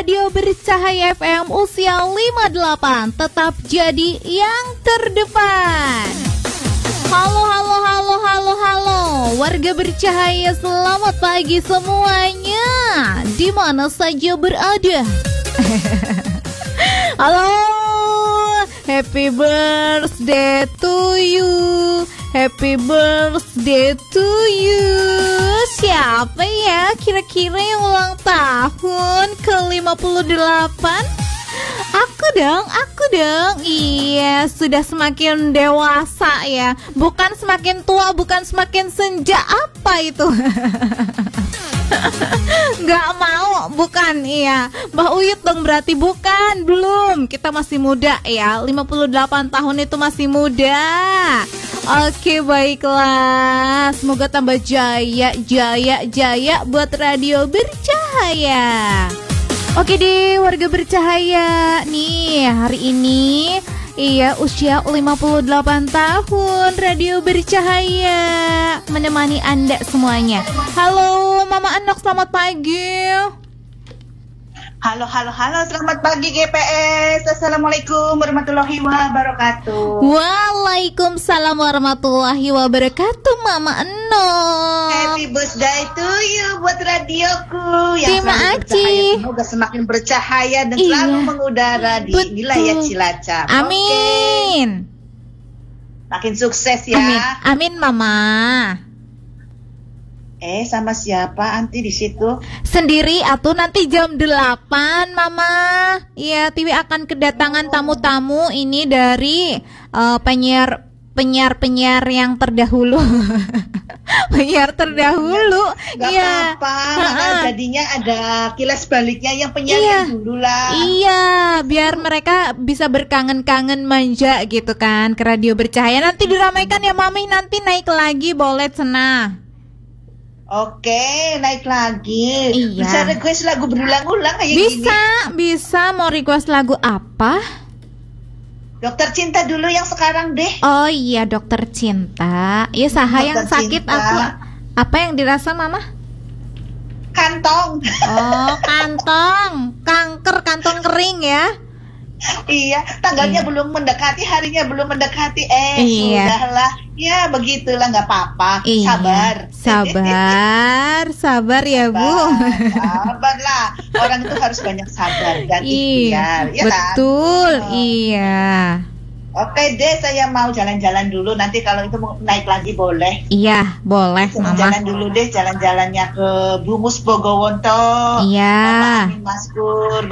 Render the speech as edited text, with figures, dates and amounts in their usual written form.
Radio Bercahaya FM usia 58 tetap jadi yang terdepan. Halo warga bercahaya, selamat pagi semuanya di mana saja berada. Halo, happy birthday to you, happy birthday to you. Siapa ya kira-kira yang ulang tahun ke-58? Aku dong. Iya, sudah semakin dewasa ya. Bukan semakin tua, bukan semakin senja. Apa itu? Nggak mau, bukan. Iya, Mbak Uyut dong berarti. Bukan, belum. Kita masih muda ya. 58 tahun itu masih muda. Oke, baiklah. Semoga tambah jaya buat Radio Bercahaya. Oke deh warga bercahaya. Nih hari ini usia 58 tahun Radio Bercahaya menemani Anda semuanya. Halo Mama Enok, selamat pagi. Halo, selamat pagi GPS. Assalamualaikum warahmatullahi wabarakatuh. Waalaikumsalam warahmatullahi wabarakatuh Mama Enok. Happy birthday to you buat radioku yang terima selalu bercahaya. Semoga semakin bercahaya dan selalu mengudara di wilayah Cilacap. Amin. Makin sukses ya. Amin Mama. Sama siapa anti di situ? Sendiri atau nanti jam 8 Mama. Iya, Tiwi akan kedatangan tamu-tamu ini dari penyiar yang terdahulu. Penyiar terdahulu. Gak apa-apa. Jadinya ada kilas baliknya yang penyiar yang dulu lah. Iya, biar mereka bisa berkangen-kangen manja gitu kan ke Radio Bercahaya. Nanti diramaikan ya Mami, nanti naik lagi boleh cenah. Oke, naik lagi. Iya. Bisa request lagu berulang-ulang kayak gini? Bisa. Mau request lagu apa? Dokter Cinta dulu yang sekarang deh. Oh iya, Dokter Cinta. Iya, saha yang sakit Cinta. Aku. Apa yang dirasa Mama? Kantong. Oh, kantong. Kanker kantong kering ya. Iya, tanggalnya belum mendekati, harinya belum mendekati. Sudahlah. Ya, begitulah, nggak apa-apa. Sabar ya, Bu. Sabarlah. Orang itu harus banyak sabar dan ikhtiar. Ya, betul, kan? Iya. Oke deh, saya mau jalan-jalan dulu. Nanti kalau itu mau naik lagi boleh. Iya, boleh Mama. Jalan dulu deh, jalan-jalannya ke Bumus Bogowonto. Iya. Mama Amin Maskur,